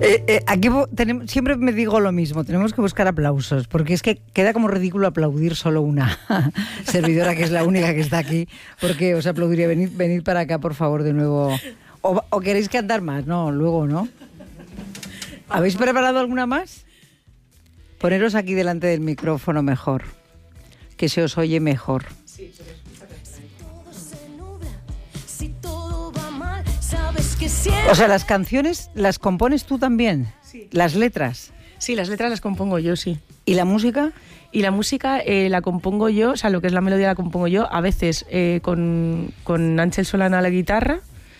Siempre me digo lo mismo, tenemos que buscar aplausos, porque es que queda como ridículo aplaudir solo una servidora, que es la única que está aquí, porque os aplaudiría. Venid para acá, por favor, de nuevo. ¿O queréis cantar más? No, luego, ¿no? ¿Habéis preparado alguna más? Poneros aquí delante del micrófono mejor, que se os oye mejor. Sí, se os escucha perfecto. O sea, las canciones las compones tú también. Sí. Las letras. Sí, las letras las compongo yo, sí. ¿Y la música? Y la música la compongo yo, o sea, lo que es la melodía la compongo yo, a veces con Ángel Solana a la guitarra,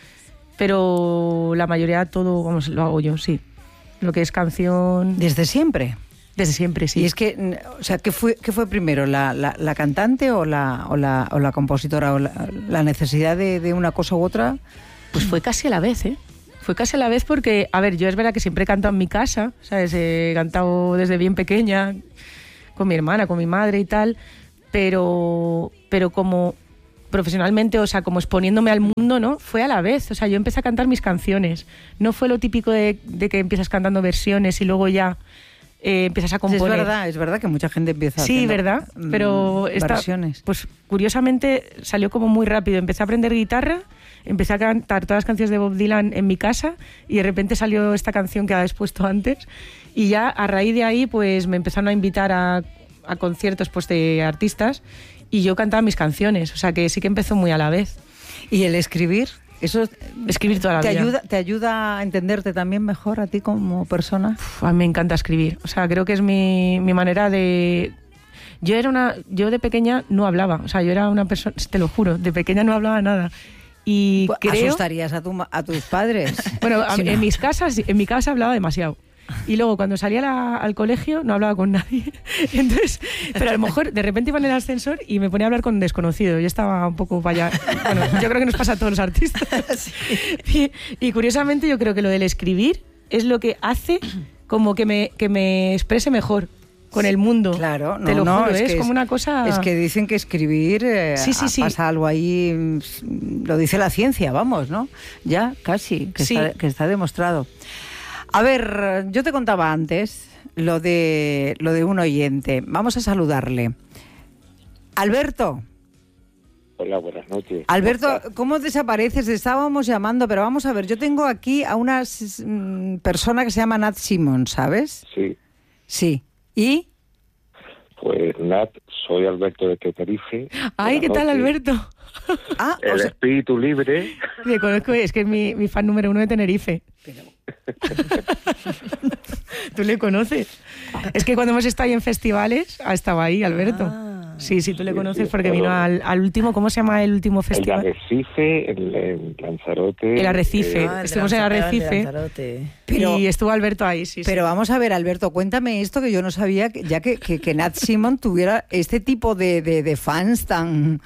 pero la mayoría todo, vamos, lo hago yo, sí. Lo que es canción... ¿Desde siempre? Desde siempre, sí. Y es que, o sea, ¿qué fue primero, la cantante o la compositora, o la necesidad de una cosa u otra? Pues fue casi a la vez, ¿eh? Fue casi a la vez porque, a ver, yo es verdad que siempre he cantado en mi casa, ¿sabes? He cantado desde bien pequeña, con mi hermana, con mi madre y tal, pero como profesionalmente, o sea, como exponiéndome al mundo, ¿no? Fue a la vez, o sea, yo empecé a cantar mis canciones. No fue lo típico de que empiezas cantando versiones y luego ya empiezas a componer. Es verdad que mucha gente empieza a sí, ¿verdad? Pero versiones. Pues curiosamente salió como muy rápido. Empecé a aprender guitarra, empecé a cantar todas las canciones de Bob Dylan en mi casa y de repente salió esta canción que habéis puesto antes y ya a raíz de ahí pues me empezaron a invitar a conciertos pues de artistas y yo cantaba mis canciones, o sea que sí que empezó muy a la vez. ¿Y el escribir? Eso escribir toda la vida. ¿Te ayuda a entenderte también mejor a ti como persona? A mí me encanta escribir, o sea, creo que es mi manera de... Yo de pequeña no hablaba, o sea, yo era una persona, te lo juro, de pequeña no hablaba nada. Y creo... ¿Asustarías a tus padres? Bueno, en mi casa hablaba demasiado. Y luego cuando salía al colegio no hablaba con nadie. Entonces, pero a lo mejor de repente iba en el ascensor y me ponía a hablar con un desconocido. Yo estaba un poco para allá. Bueno, yo creo que nos pasa a todos los artistas. Sí. Y curiosamente yo creo que lo del escribir es lo que hace como que me exprese mejor con el mundo. Claro, te lo juro, es como una cosa... Es que dicen que escribir sí. pasa algo ahí, lo dice la ciencia, vamos, ¿no? Ya, casi, que está demostrado. A ver, yo te contaba antes lo de un oyente. Vamos a saludarle. Alberto. Hola, buenas noches. Alberto, ¿cómo desapareces? Estábamos llamando, pero vamos a ver, yo tengo aquí a una persona que se llama Nat Simon, ¿sabes? Sí. Sí. ¿Y? Pues Nat, soy Alberto de Tenerife. Ay, ¿qué tal, Alberto? El espíritu libre. Me conozco, es que es mi fan número 1 de Tenerife. ¿Tú le conoces? Es que cuando hemos estado ahí en festivales, ha estado ahí, Alberto. Sí, tú le conoces porque vino al último, ¿cómo se llama el último festival? El Arrecife, el Lanzarote. El Arrecife, estuvimos en el Arrecife. Y estuvo Alberto ahí, sí. Pero vamos a ver, Alberto, cuéntame esto que yo no sabía, ya que Nat Simon tuviera este tipo de fans tan...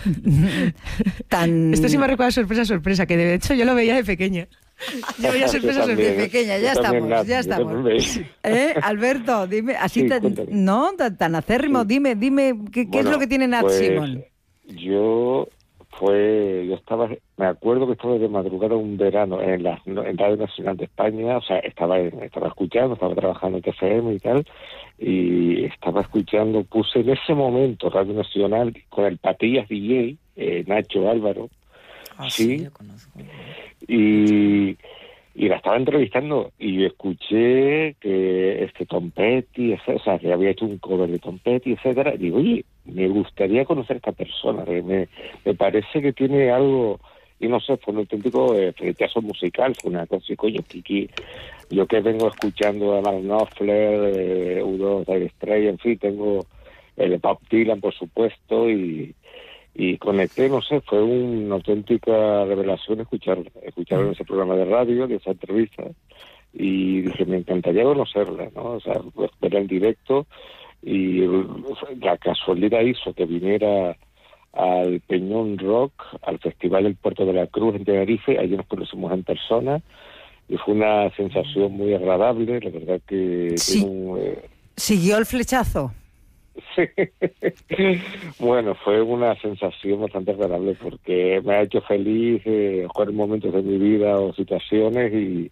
Esto sí me recuerda sorpresa, que de hecho yo lo veía de pequeña. Yo veía sorpresa de pequeña, ya estamos. Alberto, dime, así tan acérrimo, dime, ¿qué es lo que tiene Nat Simon? Yo me acuerdo que estaba de madrugada un verano en Radio Nacional de España, o sea, estaba escuchando, estaba trabajando en TFM y tal, y estaba escuchando, puse en ese momento Radio Nacional con el Patillas DJ, Nacho Álvaro, sí, lo conozco. Y la estaba entrevistando y escuché que Tom Petty, o sea, que había hecho un cover de Tom Petty, etcétera, y digo, oye, me gustaría conocer a esta persona, me parece que tiene algo, y no sé, fue un auténtico rechazo musical, fue una cosa, coño, Kiki, yo que vengo escuchando a Mark Knopfler, U2, Dire Straits, en fin, tengo el Bob Dylan, por supuesto, y conecté, no sé, fue una auténtica revelación escucharlo en ese programa de radio, de esa entrevista, y dije, me encantaría conocerla, ¿no? O sea, verla en directo, y la casualidad hizo que viniera al Peñón Rock, al Festival del Puerto de la Cruz en Tenerife, allí nos conocimos en persona, y fue una sensación muy agradable, la verdad que... Sí. ¿Siguió el flechazo? Sí. Bueno, fue una sensación bastante agradable porque me ha hecho feliz jugar momentos de mi vida o situaciones y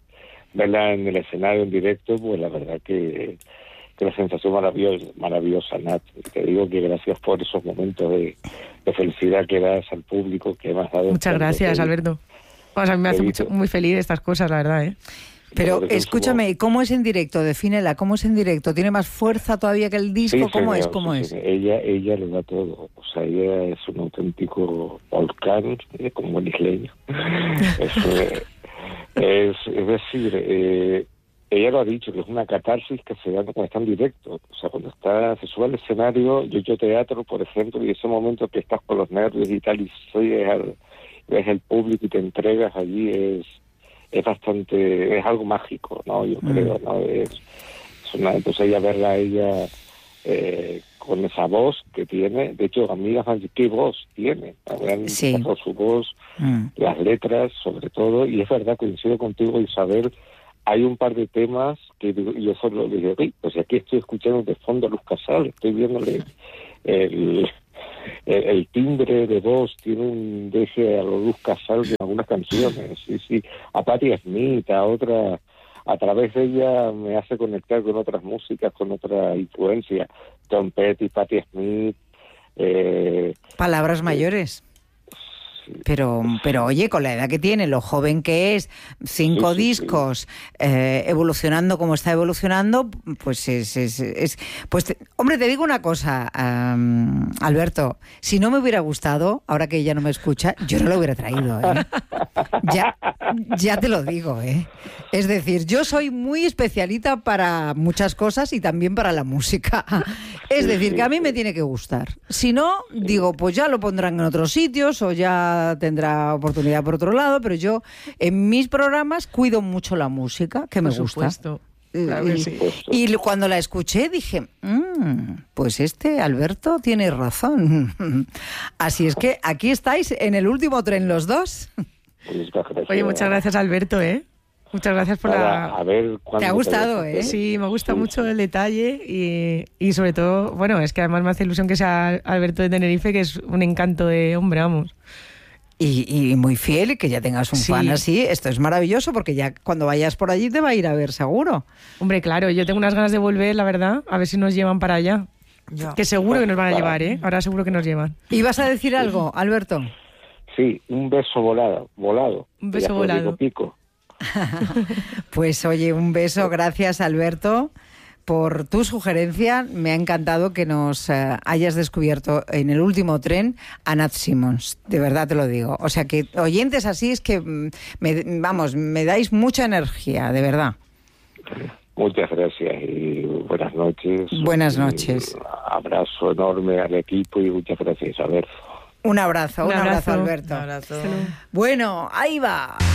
verla en el escenario en directo, pues la verdad que la sensación maravillosa, Nat. Te digo que gracias por esos momentos de felicidad que das al público, que me has dado. Muchas gracias, Alberto. Pues a mí me hace muy feliz estas cosas, la verdad, ¿eh? Pero escúchame, ¿cómo es en directo? Defínela, ¿cómo es en directo? ¿Tiene más fuerza todavía que el disco? Sí, ¿Cómo señor, es? ¿Cómo es? Ella lo da todo. O sea, ella es un auténtico volcán, como buen isleño. es decir, ella lo ha dicho, que es una catarsis que se da cuando está en directo. O sea, cuando se sube al escenario, yo he hecho teatro, por ejemplo, y ese momento que estás con los nervios y tal, y ves el público y te entregas allí, es bastante, es algo mágico, ¿no? Yo creo, ¿no? Entonces ella verla a ella con esa voz que tiene, de hecho, amigas van a decir, ¿qué voz tiene? Sí. Por su voz, las letras, sobre todo, y es verdad, coincido contigo, Isabel. Hay un par de temas que yo solo le digo, pues aquí estoy escuchando de fondo a Luz Casal, estoy viéndole el timbre de voz, tiene un deje a la Luz Casal en algunas canciones, sí, a Patti Smith, a otra, a través de ella me hace conectar con otras músicas, con otra influencia, Tom Petty, Patti Smith. Palabras mayores. Pero oye, con la edad que tiene, lo joven que es, 5 discos, evolucionando como está evolucionando, pues hombre, te digo una cosa, Alberto, si no me hubiera gustado, ahora que ella no me escucha, yo no lo hubiera traído, ¿eh? Ya te lo digo, ¿eh? Es decir, yo soy muy especialita para muchas cosas y también para la música. Es decir, que a mí me tiene que gustar. Si no, digo, pues ya lo pondrán en otros sitios o ya tendrá oportunidad por otro lado, pero yo en mis programas cuido mucho la música, que me gusta. Claro que sí. Y cuando la escuché dije, pues Alberto tiene razón. Así es que aquí estáis en el último tren los dos. Oye, muchas gracias, Alberto, ¿eh? Muchas gracias por a ver, ¿te ha gustado, eh? Sí, me gusta mucho el detalle y sobre todo, bueno, es que además me hace ilusión que sea Alberto de Tenerife, que es un encanto de hombre, vamos. Y muy fiel, y que ya tengas un fan así, esto es maravilloso, porque ya cuando vayas por allí te va a ir a ver seguro. Hombre, claro, yo tengo unas ganas de volver, la verdad, a ver si nos llevan para allá. Ya. Que seguro que nos van a llevar, ¿eh? Ahora seguro que nos llevan. ¿Y vas a decir algo, Alberto? Sí, un beso volado. Un beso volado. Pico. Pues oye, un beso, gracias, Alberto, por tu sugerencia. Me ha encantado que nos hayas descubierto en el último tren a Nat Simmons, de verdad te lo digo. O sea que oyentes así es que, me dais mucha energía, de verdad. Muchas gracias y buenas noches. Buenas noches. Un abrazo enorme al equipo y muchas gracias, Isabel. Un abrazo, Alberto. Un abrazo. Bueno, ahí va.